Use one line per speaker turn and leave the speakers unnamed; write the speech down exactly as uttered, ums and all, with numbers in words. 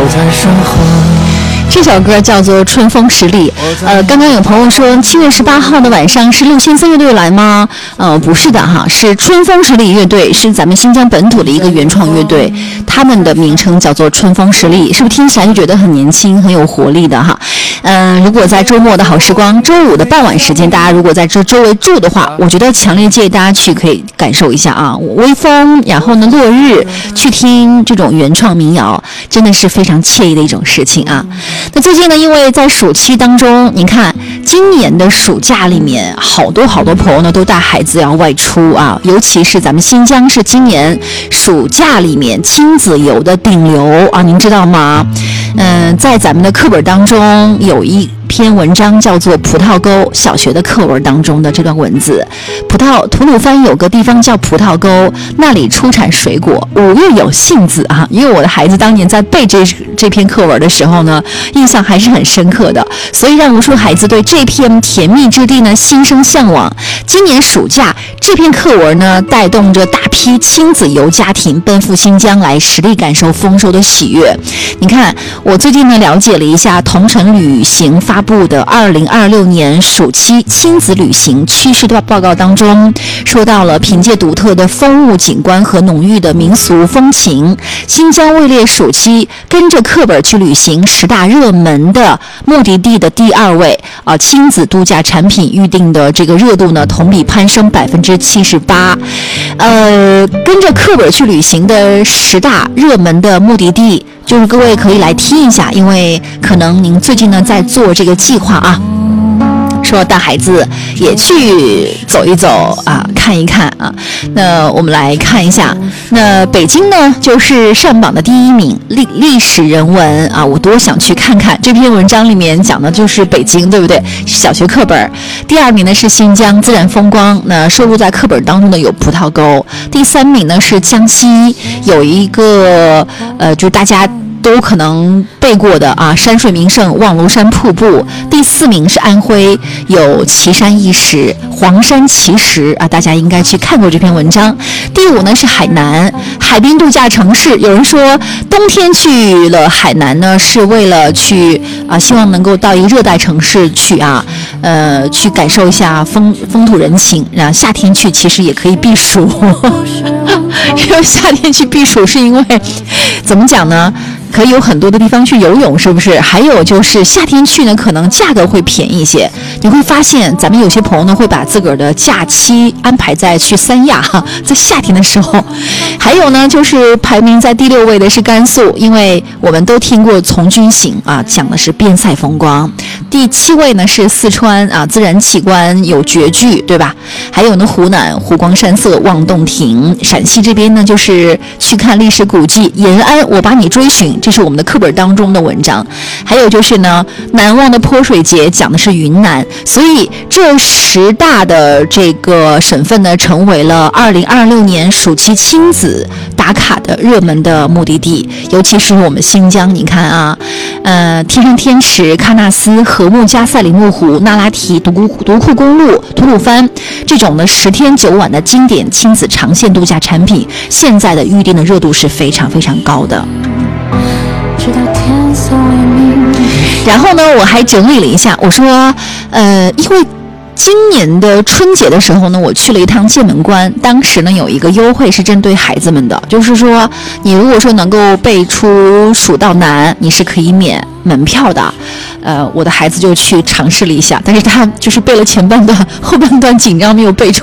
在身后。
这首歌叫做《春风十里》。呃，刚刚有朋友说七月十八号的晚上是六先生乐队来吗？呃，不是的哈，是春风十里乐队，是咱们新疆本土的一个原创乐队，他们的名称叫做春风十里，是不是听起来就觉得很年轻、很有活力的哈？嗯、呃，如果在周末的好时光，周五的傍晚时间，大家如果在这周围住的话，我觉得强烈建议大家去可以感受一下啊，微风，然后呢落日，去听这种原创民谣，真的是非常惬意的一种事情啊。那最近呢，因为在暑期当中，你看今年的暑假里面，好多好多朋友呢都带孩子要外出啊，尤其是咱们新疆是今年暑假里面亲子游的顶流啊，您知道吗？嗯、呃，在咱们的课本当中有一篇文章叫做《葡萄沟》，小学的课文当中的这段文字。葡萄吐鲁番有个地方叫葡萄沟，那里出产水果，五月有杏子啊。因为我的孩子当年在背这这篇课文的时候呢，印象还是很深刻的，所以让无数孩子对这片甜蜜之地呢心生向往。今年暑假，这篇课文呢带动着大批亲子游家庭奔赴新疆来实地感受丰收的喜悦。你看，我最近呢了解了一下同程旅行发布的二零二六年暑期亲子旅行趋势的报告当中，说到了凭借独特的风物景观和浓郁的民俗风情，新疆位列暑期跟着课本去旅行十大热门的目的地的第二位啊！亲子度假产品预定的这个热度呢，同比攀升百分之七十八。呃，跟着课本去旅行的十大热门的目的地，就是各位可以来听一下，因为可能您最近呢在做这个计划啊。说带孩子也去走一走啊，看一看啊。那我们来看一下，那北京呢就是上榜的第一名，历历史人文啊，我多想去看看。这篇文章里面讲的就是北京，对不对？小学课本。第二名呢是新疆自然风光，那收录在课本当中的有葡萄沟。第三名呢是江西，有一个呃，就是大家都可能背过的啊，山水名胜望庐山瀑布。第四名是安徽，有岐山异石、黄山奇石啊，大家应该去看过这篇文章。第五呢是海南，海滨度假城市。有人说冬天去了海南呢，是为了去啊，希望能够到一个热带城市去啊，呃，去感受一下风风土人情。然后夏天去其实也可以避暑，因为夏天去避暑是因为怎么讲呢？可以有很多的地方去游泳，是不是？还有就是夏天去呢，可能价格会便宜一些。你会发现，咱们有些朋友呢会把自个儿的假期安排在去三亚哈，在夏天的时候。还有呢，就是排名在第六位的是甘肃，因为我们都听过从军行啊，讲的是边塞风光。第七位呢是四川啊，自然奇观有绝句，对吧？还有呢，湖南湖光山色望洞庭，陕西这边呢就是去看历史古迹，延安我把你追寻。这是我们的课本当中的文章。还有就是呢，难忘的泼水节讲的是云南，所以这十大的这个省份呢，成为了二零二六年暑期亲子打卡的热门的目的地。尤其是我们新疆，你看啊，呃，天上天池、喀纳斯、禾木加赛里木湖、那拉提、独库独库公路、吐鲁番这种的十天九晚的经典亲子长线度假产品，现在的预定的热度是非常非常高的。然后呢，我还整理了一下，我说，呃，因为今年的春节的时候呢，我去了一趟剑门关，当时呢有一个优惠是针对孩子们的，就是说你如果说能够背出蜀道难，你是可以免门票的。呃，我的孩子就去尝试了一下，但是他就是背了前半段，后半段紧张没有背出